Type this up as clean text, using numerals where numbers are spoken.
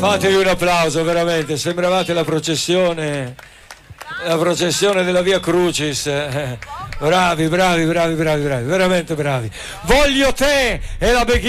Fatevi un applauso, veramente, sembravate la processione della Via Crucis. Bravi, veramente bravi. Voglio te e la